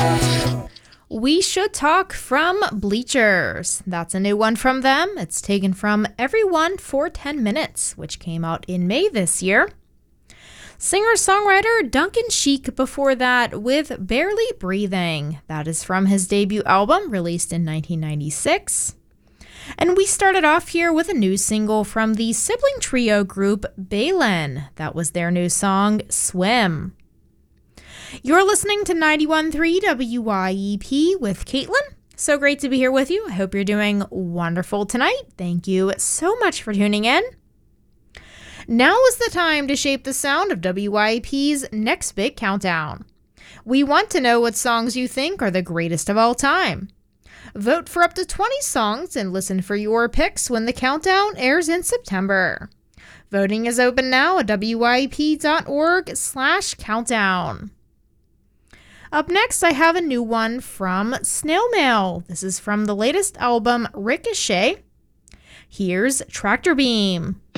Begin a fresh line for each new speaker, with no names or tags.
We Should Talk from Bleachers. That's a new one from them. It's taken from Everyone for 10 Minutes, which came out in May this year. Singer-songwriter Duncan Sheik before that with Barely Breathing. That is from his debut album released in 1996. And we started off here with a new single from the sibling trio group Balen. That was their new song, Swim. You're listening to 91.3 WYEP with Caitlin. So great to be here with you. I hope you're doing wonderful tonight. Thank you so much for tuning in. Now is the time to shape the sound of WYEP's Next Big Countdown. We want to know what songs you think are the greatest of all time. Vote for up to 20 songs and listen for your picks when the countdown airs in September. Voting is open now at wyep.org/countdown. Up next, I have a new one from Snail Mail. This is from the latest album, Ricochet. Here's Tractor Beam.